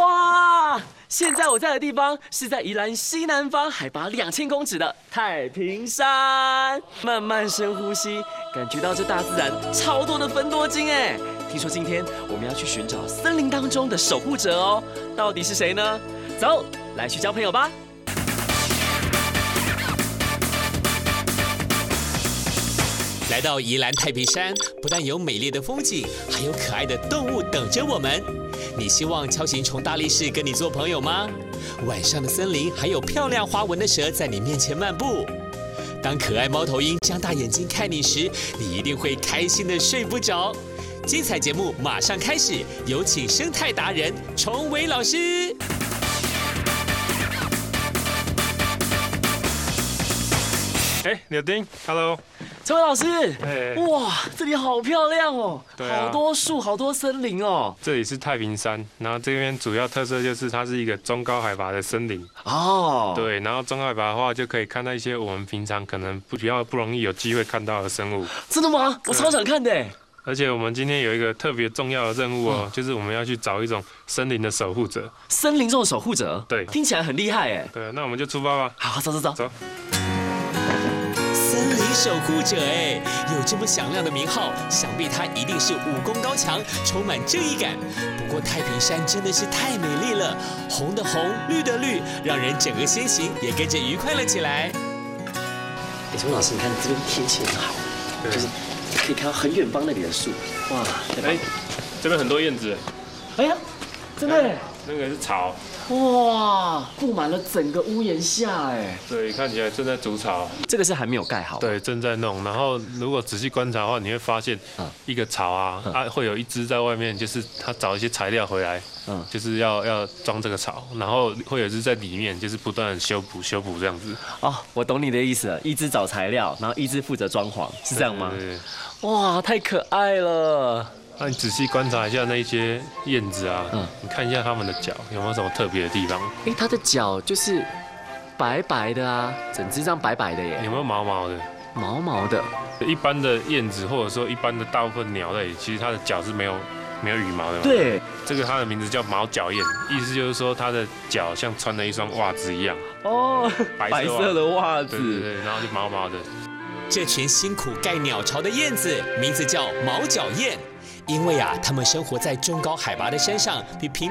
哇！现在我在的地方是在宜兰西南方海拔2000公尺的太平山。慢慢深呼吸，感觉到这大自然超多的芬多精哎。听说今天我们要去寻找森林当中的守护者哦，到底是谁呢？走，来去交朋友吧。 来到宜兰太平山，不但有美丽的风景，还有可爱的动物等着我们。你希望锹形虫大力士跟你做朋友吗？晚上的森林还有漂亮花纹的蛇在你面前漫步。当可爱猫头鹰张大眼睛看你时，你一定会开心的睡不着。精彩节目马上开始，有请生态达人崇伟老师。 柳丁 ，Hello。 崇伟老师， 哎哇，这里好漂亮哦， 对啊好多树，好多森林哦。 这里是太平山，然后这边主要特色就是它是一个中高海拔的森林。 哦， 对，然后中高海拔的话，就可以看到一些我们平常可能比较不容易有机会看到的生物。 真的吗？我超想看的。 而且我们今天有一一个特别重要的任务哦，就是我们要去找一种森林的守护者。 森林中的守护者， 对， 听起来很厉害哎。 对，那我们就出发吧。 好，走走走。 走。 森林守护者哎，有这么响亮的名号，想必他一定是武功高强，充满正义感。不过太平山真的是太美丽了，红的红，绿的绿，让人整个心情也跟着愉快了起来。 崇伟老师，你看这边天气很好，就是可以看到很远方那里的树，哇， 这边很多燕子。 哎呀，真的， 那个是草。 哇，布满了整个屋檐下哎。 对，看起来正在筑巢。 这个是还没有盖好。 对，正在弄。然后如果仔细观察的话，你会发现，一个巢啊，会有一只在外面，就是它找一些材料回来，就是要装这个巢，然后会有一只在里面，就是不断修补这样子。 哦，我懂你的意思了，一只找材料，然后一只负责装潢，是这样吗？ 对。 哇，太可爱了。 那你仔细观察一下那些燕子啊，你看一下它们的脚有没有什么特别的地方？ 哎，它的脚就是白白的啊，整只这样白白的耶。 有没有毛毛的？ 毛毛的。 一般的燕子或者说一般的大部分鸟类，其实它的脚是没有羽毛的嘛。 对。 这个它的名字叫毛脚燕，意思就是说它的脚像穿了一双袜子一样。 哦，白色的袜子。 对，然后就毛毛的。 这群辛苦盖鸟巢的燕子，名字叫毛脚燕。因为它们生活在中高海拔的山上，比平